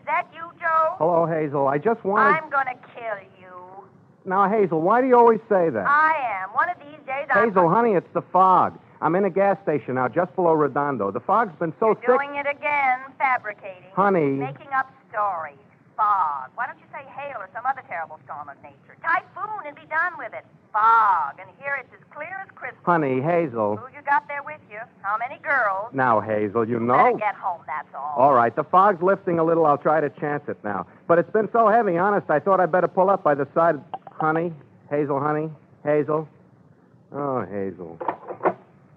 that you, Joe? Hello, Hazel. I just wanted... I'm gonna kill you. Now, Hazel, why do you always say that? I am. One of these days I'm... Hazel, honey, it's the fog. I'm in a gas station now, just below Redondo. The fog's been so thick... You're doing it again, fabricating. Honey. Making up stories. Fog. Why don't you say hail or some other terrible storm of nature? Typhoon and be done with it. Fog. And here it's as clear as crystal. Honey, Hazel. Who you got there with you? How many girls? Now, Hazel, you know... Better get home, that's all. All right, the fog's lifting a little. I'll try to chance it now. But it's been so heavy, honest, I thought I'd better pull up by the side... Honey? Hazel, honey? Hazel? Oh, Hazel.